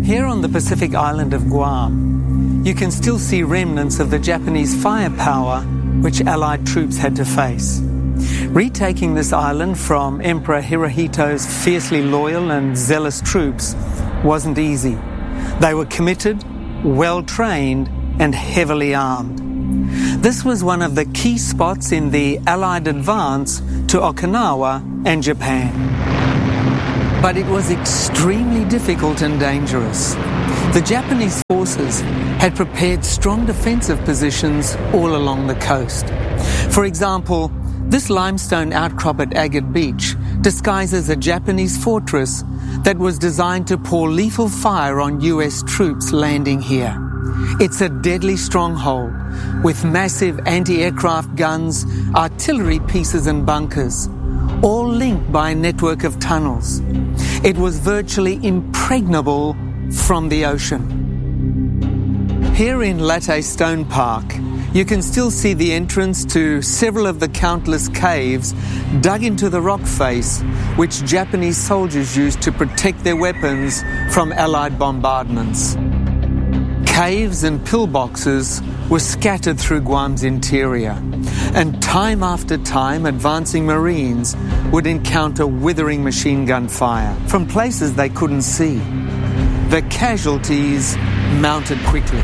Here on the Pacific island of Guam, you can still see remnants of the Japanese firepower which Allied troops had to face. Retaking this island from Emperor Hirohito's fiercely loyal and zealous troops wasn't easy. They were committed, well-trained, and heavily armed. This was one of the key spots in the Allied advance to Okinawa and Japan. But it was extremely difficult and dangerous. The Japanese forces had prepared strong defensive positions all along the coast. For example, this limestone outcrop at Agate Beach disguises a Japanese fortress that was designed to pour lethal fire on US troops landing here. It's a deadly stronghold with massive anti-aircraft guns, artillery pieces and bunkers, all linked by a network of tunnels. It was virtually impregnable from the ocean. Here in Latte Stone Park, you can still see the entrance to several of the countless caves dug into the rock face which Japanese soldiers used to protect their weapons from Allied bombardments. Caves and pillboxes were scattered through Guam's interior, and time after time advancing Marines would encounter withering machine gun fire from places they couldn't see. The casualties mounted quickly.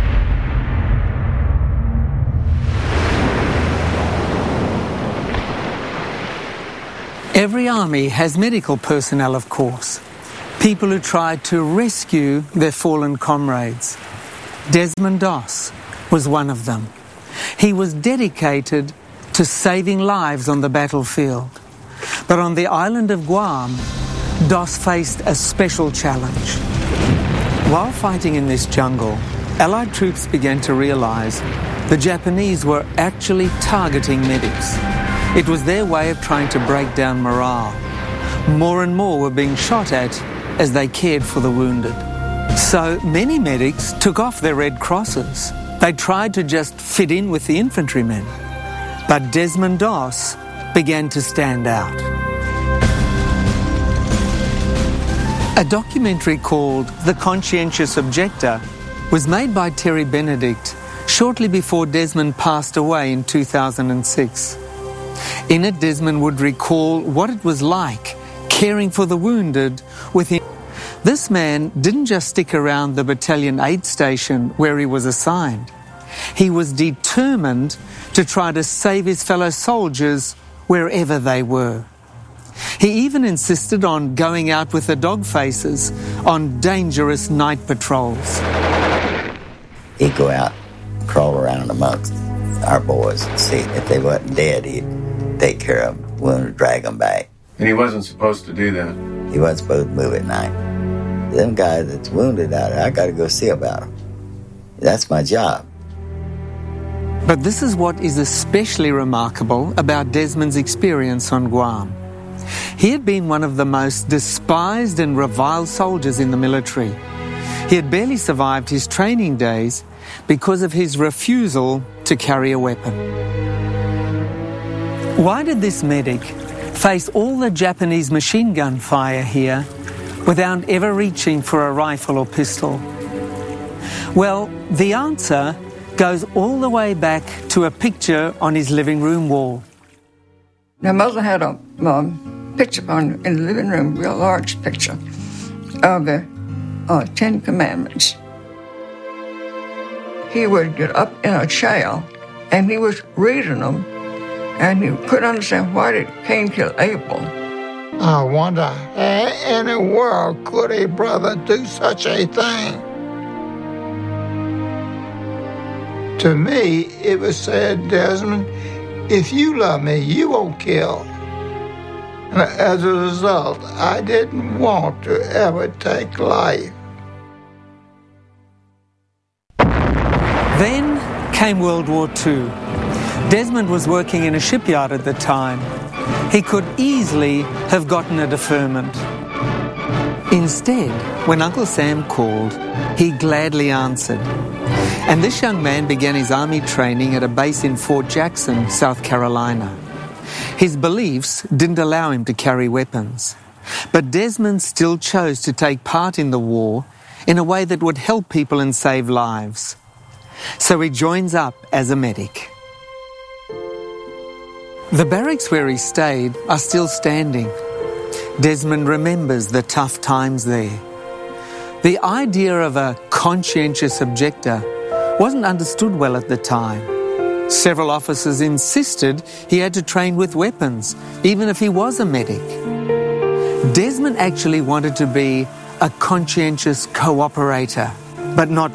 Every army has medical personnel, of course, people who tried to rescue their fallen comrades. Desmond Doss was one of them. He was dedicated to saving lives on the battlefield. But on the island of Guam, Doss faced a special challenge. While fighting in this jungle, Allied troops began to realize the Japanese were actually targeting medics. It was their way of trying to break down morale. More and more were being shot at as they cared for the wounded. So many medics took off their red crosses. They tried to just fit in with the infantrymen. But Desmond Doss began to stand out. A documentary called The Conscientious Objector was made by Terry Benedict shortly before Desmond passed away in 2006. In it, Desmond would recall what it was like caring for the wounded within. This man didn't just stick around the battalion aid station where he was assigned. He was determined to try to save his fellow soldiers wherever they were. He even insisted on going out with the dog faces on dangerous night patrols. He'd go out, crawl around amongst our boys and see if they wasn't dead, he'd take care of them, wounded, drag them back. And he wasn't supposed to do that? He wasn't supposed to move at night. Them guys that's wounded out there, I got to go see about them. That's my job. But this is what is especially remarkable about Desmond's experience on Guam. He had been one of the most despised and reviled soldiers in the military. He had barely survived his training days because of his refusal to carry a weapon. Why did this medic face all the Japanese machine gun fire here without ever reaching for a rifle or pistol? Well, the answer goes all the way back to a picture on his living room wall. My mother had a picture in the living room, a real large picture of the Ten Commandments. He would get up in a chair and he was reading them, and he couldn't understand why did Cain kill Abel. I wonder how in the world could a brother do such a thing? To me, it was said, Desmond, if you love me, you won't kill. And as a result, I didn't want to ever take life. Then came World War II. Desmond was working in a shipyard at the time. He could easily have gotten a deferment. Instead, when Uncle Sam called, he gladly answered. And this young man began his army training at a base in Fort Jackson, South Carolina. His beliefs didn't allow him to carry weapons. But Desmond still chose to take part in the war in a way that would help people and save lives. So he joins up as a medic. The barracks where he stayed are still standing. Desmond remembers the tough times there. The idea of a conscientious objector wasn't understood well at the time. Several officers insisted he had to train with weapons, even if he was a medic. Desmond actually wanted to be a conscientious cooperator, but not